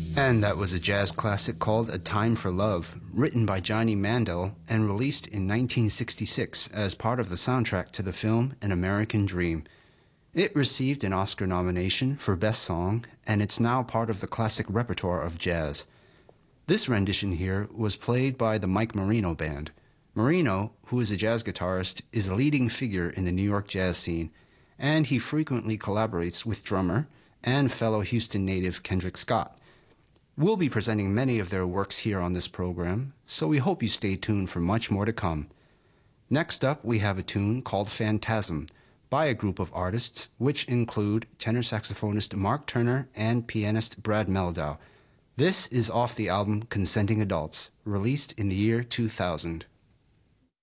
And that was a jazz classic called A Time for Love, written by Johnny Mandel and released in 1966 as part of the soundtrack to the film An American Dream. It received an Oscar nomination for Best Song, and it's now part of the classic repertoire of jazz. This rendition here was played by the Mike Marino Band. Marino, who is a jazz guitarist, is a leading figure in the New York jazz scene, and he frequently collaborates with drummer and fellow Houston native Kendrick Scott. We'll be presenting many of their works here on this program, so we hope you stay tuned for much more to come. Next up, we have a tune called Phantasm by a group of artists, which include tenor saxophonist Mark Turner and pianist Brad Meldau. This is off the album Consenting Adults, released in the year 2000.